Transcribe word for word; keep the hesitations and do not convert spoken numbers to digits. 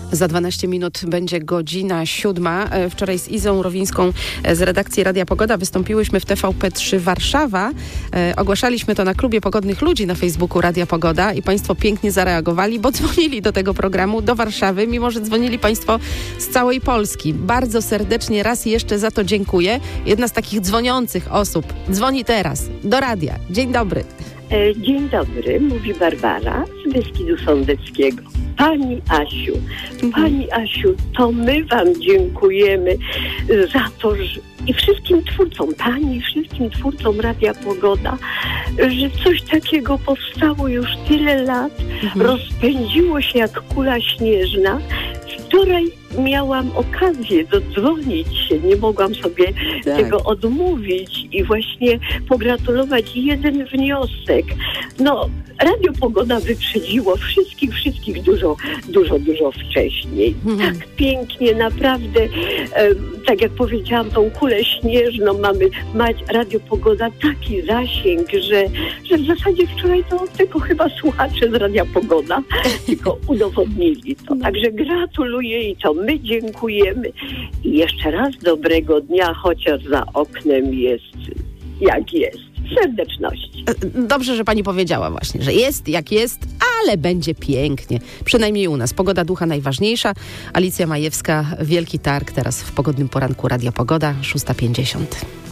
Za dwanaście minut będzie godzina siódma. Wczoraj z Izą Rowińską z redakcji Radia Pogoda wystąpiłyśmy w T V P trzy Warszawa. Ogłaszaliśmy to na klubie Pogodnych Ludzi na Facebooku Radia Pogoda i Państwo pięknie zareagowali, bo dzwonili do tego programu, do Warszawy, mimo że dzwonili Państwo z całej Polski. Bardzo serdecznie raz jeszcze za to dziękuję. Jedna z takich dzwoniących osób dzwoni teraz do radia. Dzień dobry. Dzień dobry, mówi Barbara z Beskidu Sądeckiego. Pani Asiu, Pani Asiu, to my Wam dziękujemy za to, że i wszystkim twórcom, Pani, wszystkim twórcom Radia Pogoda, że coś takiego powstało już tyle lat, mhm. rozpędziło się jak kula śnieżna, w której miałam okazję dodzwonić się, nie mogłam sobie tak. tego odmówić i właśnie pogratulować jeden wniosek. No, Radio Pogoda wyprzedziło wszystkich, wszystkich dużo, dużo, dużo wcześniej. Mhm. Tak pięknie, naprawdę, e, tak jak powiedziałam, tą kulę śnieżną mamy, mać Radio Pogoda taki zasięg, że, że w zasadzie wczoraj to tylko chyba słuchacze z Radia Pogoda tylko udowodnili to. Także gratuluję i to my dziękujemy. I jeszcze raz dobrego dnia, chociaż za oknem jest jak jest. Serdeczności. Dobrze, że Pani powiedziała właśnie, że jest jak jest, ale będzie pięknie. Przynajmniej u nas. Pogoda ducha najważniejsza. Alicja Majewska, Wielki Targ, teraz w pogodnym poranku Radia Pogoda, szósta pięćdziesiąt.